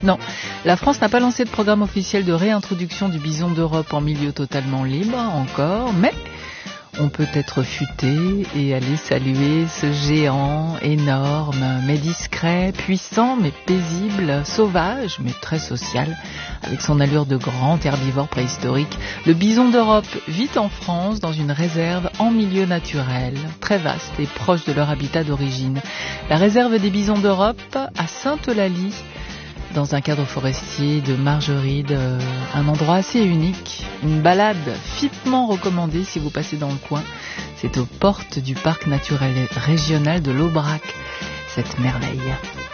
Non, la France n'a pas lancé de programme officiel de réintroduction du bison d'Europe en milieu totalement libre encore, mais on peut être futé et aller saluer ce géant énorme, mais discret, puissant, mais paisible, sauvage, mais très social, avec son allure de grand herbivore préhistorique. Le bison d'Europe vit en France dans une réserve en milieu naturel, très vaste et proche de leur habitat d'origine. La réserve des bisons d'Europe à Sainte-Eulalie, dans un cadre forestier de Margeride, un endroit assez unique, une balade fitement recommandée si vous passez dans le coin. C'est aux portes du parc naturel régional de l'Aubrac, cette merveille.